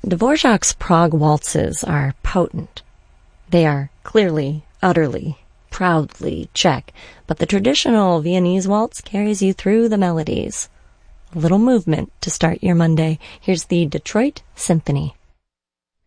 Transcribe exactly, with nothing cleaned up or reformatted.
Dvorak's Prague waltzes are potent. They are clearly, utterly, proudly Czech, but the traditional Viennese waltz carries you through the melodies. A little movement to start your Monday. Here's the Detroit Symphony.